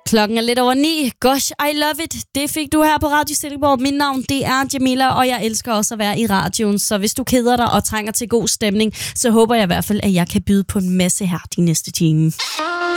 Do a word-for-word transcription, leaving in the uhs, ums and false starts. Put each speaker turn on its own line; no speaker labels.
Klokken er lidt over ni. Gosh, I love it. Det fik du her på Radio Silkeborg. Mit navn, det er Jamila, og jeg elsker også at være i radioen. Så hvis du keder dig og trænger til god stemning, så håber jeg i hvert fald, at jeg kan byde på en masse her de næste time.